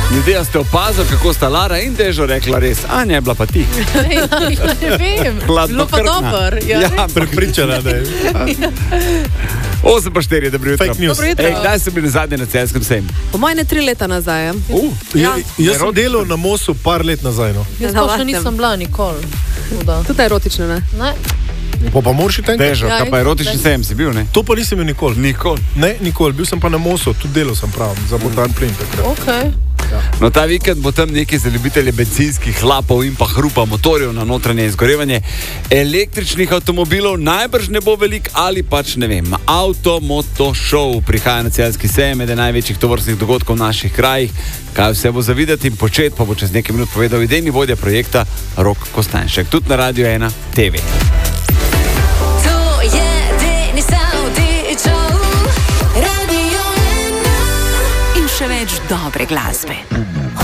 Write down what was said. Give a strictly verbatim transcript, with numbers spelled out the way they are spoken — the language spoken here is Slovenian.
Ljudje ste opazili, kako sta Lara in Dežo rekla res. Anja je bila pa ti. Ne vem, bilo pa dober. Ja, ja prepričana, da je. osem pa štiri, dobro jutro. Fake news. Ej, kdaj ste bili zadnje na Celjskem sejmu? Po moje ne tri leta nazaj. Ja. Uh, ja. Jaz sem delal na Mosu par let nazaj. No. Jaz pa še nisem bila nikoli. Tudi erotično, ne? Ne. Pa pa moraš iti enkrat? Dežo, Ja, kaj pa erotični sejem si bil, ne? To pa nisem bil nikoli. Nikoli. Ne, nikoli. Bil sem pa na Mosu, tudi delal sem prav, za botan plin takrat. Okay. Ja. No, ta vikend bo tam nekaj za ljubitelje bencinskih hlapov in pa hrupa motorjev na notranje izgorevanje. Električnih avtomobilov najbrž ne bo velik ali pač ne vem. Automoto show prihaja na Celjski sejem, eden največjih tovrstnih dogodkov v naših krajih. Kaj vse bo za videti in početi, pa bo čez nekaj minut povedal idejni vodja projekta Rok Kostanjšek. Tudi na Radio ena te ve. In še več dobre glasbe.